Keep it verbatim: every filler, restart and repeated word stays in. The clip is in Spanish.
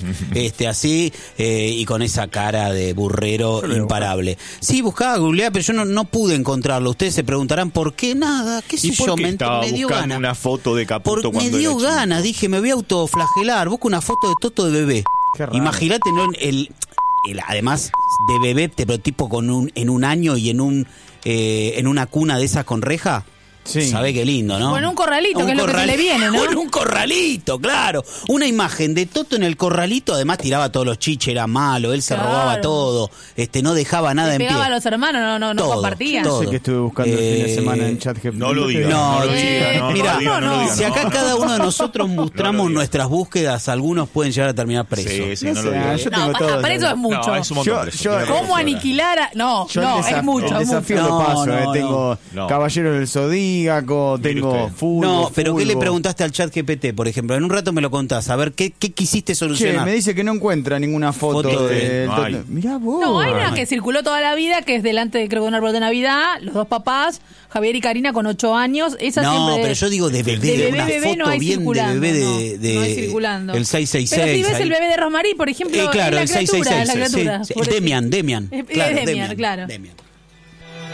este así, eh, y con esa cara de burrero imparable. Sí, buscaba googlear, pero yo no, no pude encontrarlo. Ustedes se preguntarán por qué nada, qué sé ¿Y por yo, qué me, estaba me dio buscando ganas. una foto de Caputo Por, cuando me dio era chico? ganas, dije, me voy a autoflagelar, busco una foto de Toto de bebé. Imagínate, ¿no? el, el además de bebé, pero tipo con un en un año y en un eh, en una cuna de esas con reja. Sí. ¿Sabe qué lindo, no? O en un corralito, un que es lo que se le viene, ¿no? O en un corralito, claro. Una imagen de Toto en el corralito, además tiraba todos los chiches, era malo, él se Claro. robaba todo, este no dejaba nada Le en pie. pegaba a los hermanos, no, no, no Todo, compartía. todo. No sé qué estuve buscando el fin de semana en chat. No lo diga. No, No lo eh, diga, no, mira, no lo diga, no lo diga, si acá no. cada uno de nosotros mostramos No lo diga. nuestras búsquedas, algunos pueden llegar a terminar presos. Sí, sí, No no sé, lo diga. yo No, tengo para, todo. para eso es mucho. No, es un montón Yo- preso. yo- Tiene ¿Cómo razón. aniquilar a...? No, Yo no, el desaf- es mucho, el es mucho. desafío lo No, paso, no, eh. no. Tengo No. Caballero del Zodíaco, Mire tengo usted. fútbol. No, pero ¿qué le fútbol. preguntaste al chat G P T, por ejemplo? En un rato me lo contás, a ver, ¿qué, qué quisiste Che, solucionar? me dice que no encuentra ninguna foto, Foto de- de... no hay. Mirá vos. No, hay una que circuló toda la vida, que es delante de, creo que un árbol de Navidad, los dos papás, Javier y Karina con ocho años. Esa No, siempre... pero yo digo de bebé, de bebé, una bebé foto no hay bien circulando, de bebé no, de, de no hay circulando. el seis seis seis. Pero si ves ahí. el bebé de Rosmarie, por ejemplo, Eh, claro, es el la criatura, seis seis seis. es la criatura. sí, sí. Por El Demian, Demian. Es- es Claro, Demian, claro. Demian.